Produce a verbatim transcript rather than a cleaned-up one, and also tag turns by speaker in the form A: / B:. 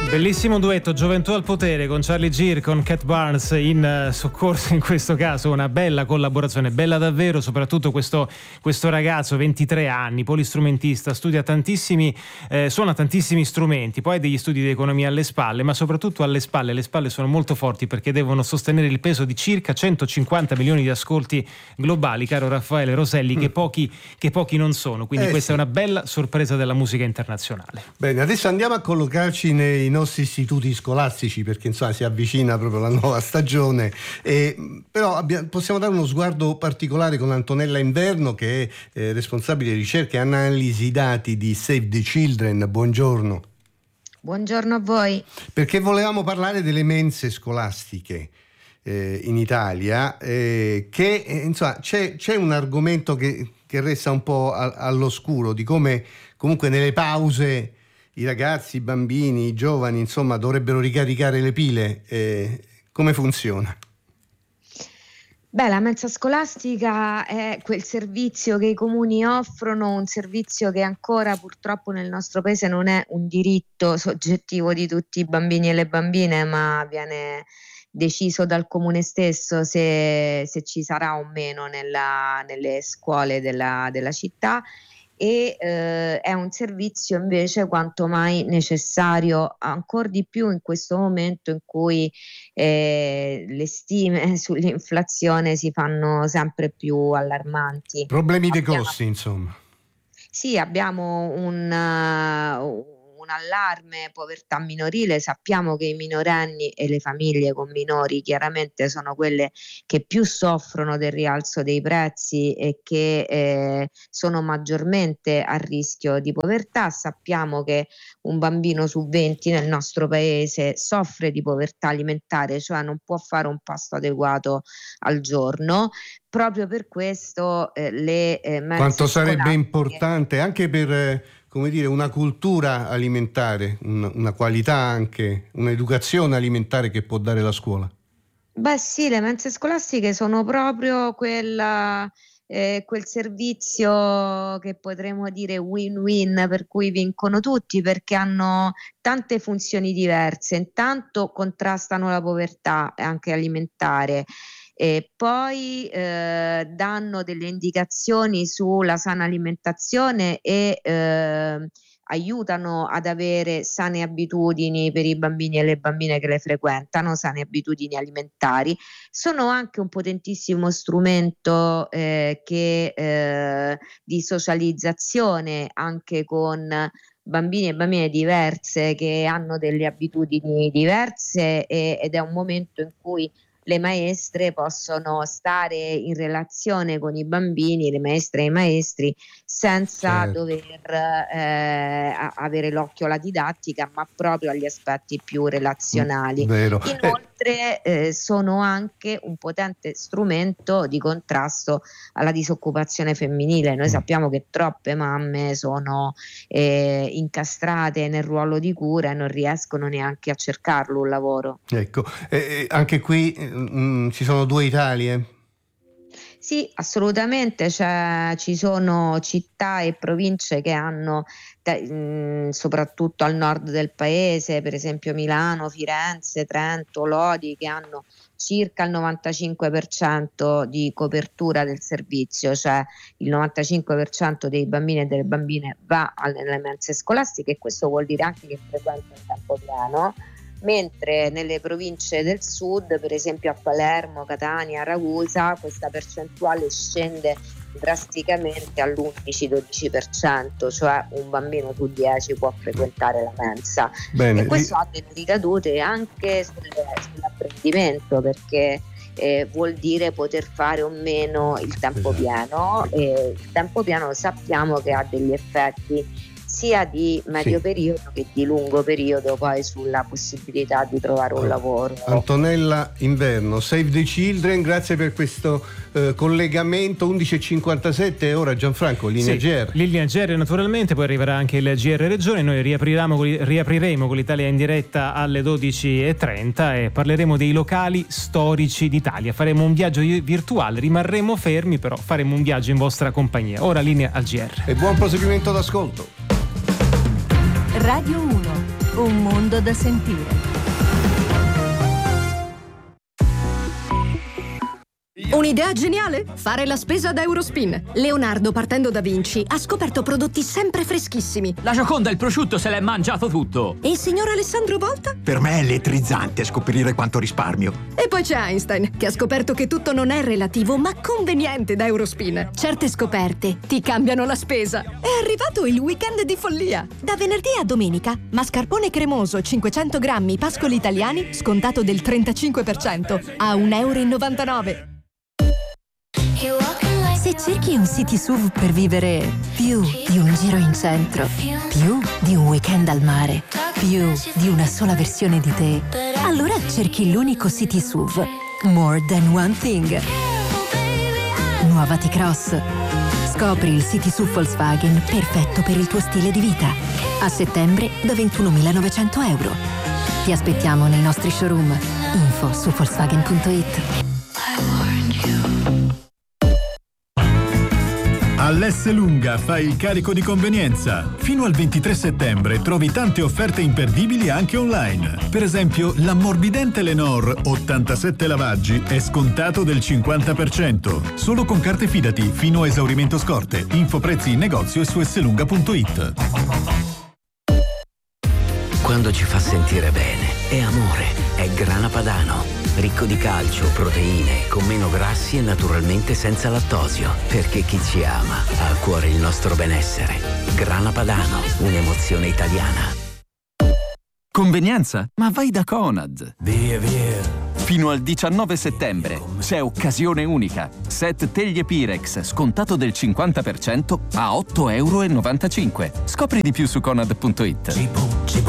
A: Bellissimo duetto, Gioventù al potere, con Charlie Geer, con Cat Barnes in uh, soccorso in questo caso. Una bella collaborazione, bella davvero, soprattutto questo, questo ragazzo, ventitré anni, polistrumentista, studia tantissimi, eh, suona tantissimi strumenti, poi ha degli studi di economia alle spalle, ma soprattutto alle spalle, le spalle sono molto forti perché devono sostenere il peso di circa centocinquanta milioni di ascolti globali, caro Raffaele Roselli, mm. che, pochi, che pochi non sono, quindi eh questa sì. è una bella sorpresa della musica internazionale.
B: Bene, adesso andiamo a collocarci nei nostri istituti scolastici, perché insomma si avvicina proprio la nuova stagione, eh, però abbiamo, possiamo dare uno sguardo particolare con Antonella Inverno, che è eh, responsabile di ricerca e analisi dati di Save the Children. Buongiorno.
C: Buongiorno a voi.
B: Perché volevamo parlare delle mense scolastiche eh, in Italia, eh, che eh, insomma c'è, c'è un argomento che, che resta un po' a, all'oscuro, di come comunque nelle pause i ragazzi, i bambini, i giovani, insomma, dovrebbero ricaricare le pile. Eh, come funziona?
C: Beh, la mensa scolastica è quel servizio che i comuni offrono, un servizio che ancora purtroppo nel nostro paese non è un diritto soggettivo di tutti i bambini e le bambine, ma viene deciso dal comune stesso se, se ci sarà o meno nella, nelle scuole della, della città. E eh, è un servizio invece quanto mai necessario, ancora di più in questo momento in cui eh, le stime sull'inflazione si fanno sempre più allarmanti.
B: Problemi dei costi, insomma.
C: Sì, abbiamo un, uh, un allarme povertà minorile, sappiamo che i minorenni e le famiglie con minori chiaramente sono quelle che più soffrono del rialzo dei prezzi e che eh, sono maggiormente a rischio di povertà. Sappiamo che un bambino su venti nel nostro paese soffre di povertà alimentare, cioè non può fare un pasto adeguato al giorno. Proprio per questo eh, le eh, mense
B: quanto sarebbe
C: scolastiche...
B: importante anche per eh, come dire, una cultura alimentare, un, una qualità anche, un'educazione alimentare che può dare la scuola.
C: Beh sì, le mense scolastiche sono proprio quella, eh, quel servizio che potremmo dire win-win, per cui vincono tutti, perché hanno tante funzioni diverse. Intanto contrastano la povertà anche alimentare, e poi eh, danno delle indicazioni sulla sana alimentazione e eh, aiutano ad avere sane abitudini per i bambini e le bambine che le frequentano, sane abitudini alimentari. Sono anche un potentissimo strumento eh, che, eh, di socializzazione anche con bambini e bambine diverse che hanno delle abitudini diverse, e, ed è un momento in cui le maestre possono stare in relazione con i bambini, le maestre e i maestri, senza certo. dover eh, avere l'occhio alla didattica, ma proprio agli aspetti più relazionali.
B: Vero.
C: Inoltre eh, sono anche un potente strumento di contrasto alla disoccupazione femminile. Noi sappiamo che troppe mamme sono eh, incastrate nel ruolo di cura e non riescono neanche a cercarlo un lavoro.
B: Ecco, eh, anche qui Mm, ci sono due Italie?
C: Sì, assolutamente, cioè, ci sono città e province che hanno, mh, soprattutto al nord del paese, per esempio Milano, Firenze, Trento, Lodi, che hanno circa il novantacinque per cento di copertura del servizio, cioè il novantacinque per cento dei bambini e delle bambine va alle mense scolastiche, e questo vuol dire anche che frequenta in tempo pieno. Mentre nelle province del sud, per esempio a Palermo, Catania, Ragusa, questa percentuale scende drasticamente all'undici dodici per cento, cioè un bambino su dieci può frequentare la mensa. Bene. E questo ha delle ricadute anche sul, sull'apprendimento, perché eh, vuol dire poter fare o meno il tempo pieno, e il tempo pieno sappiamo che ha degli effetti sia di medio sì. periodo che di lungo periodo poi sulla possibilità di trovare un lavoro.
B: Antonella Inverno, Save the Children, grazie per questo eh, collegamento. Undici e cinquantasette, ora Gianfranco, linea sì, G R.
A: Linea G R naturalmente, poi arriverà anche il G R Regione. Noi riapriremo, riapriremo con l'Italia in diretta alle dodici e trenta e parleremo dei locali storici d'Italia. Faremo un viaggio virtuale, rimarremo fermi, però faremo un viaggio in vostra compagnia. Ora linea al G R.
B: E buon proseguimento d'ascolto.
D: Radio uno un mondo da sentire.
E: Un'idea geniale? Fare la spesa ad Eurospin. Leonardo, partendo da Vinci, ha scoperto prodotti sempre freschissimi.
F: La Gioconda, il prosciutto, se l'è mangiato tutto.
E: E il signor Alessandro Volta?
G: Per me è elettrizzante scoprire quanto risparmio.
E: E poi c'è Einstein, che ha scoperto che tutto non è relativo, ma conveniente da Eurospin. Certe scoperte ti cambiano la spesa. È arrivato il weekend di follia. Da venerdì a domenica, mascarpone cremoso cinquecento grammi pascoli italiani, scontato del trentacinque per cento, a un euro e novantanove.
D: Se cerchi un city S U V per vivere più di un giro in centro, più di un weekend al mare, più di una sola versione di te, allora cerchi l'unico city S U V More Than One Thing. Nuova T-Cross. Scopri il city S U V Volkswagen perfetto per il tuo stile di vita. A settembre da ventunomilanovecento euro. Ti aspettiamo nei nostri showroom. Info su Volkswagen punto it.
H: All'Esselunga fai il carico di convenienza. Fino al ventitré settembre trovi tante offerte imperdibili anche online. Per esempio, l'ammorbidente Lenor ottantasette lavaggi è scontato del cinquanta per cento. Solo con carte Fidati fino a esaurimento scorte. Info prezzi in negozio e su esselunga punto it.
I: Quando ci fa sentire bene, è amore, è Grana Padano. Ricco di calcio, proteine, con meno grassi e naturalmente senza lattosio. Perché chi ci ama ha a cuore il nostro benessere. Grana Padano, un'emozione italiana.
J: Convenienza? Ma vai da Conad. Via, via. Fino al diciannove settembre c'è occasione unica. Set teglie Pirex scontato del cinquanta per cento a otto euro e novantacinque. Scopri di più su conad punto it.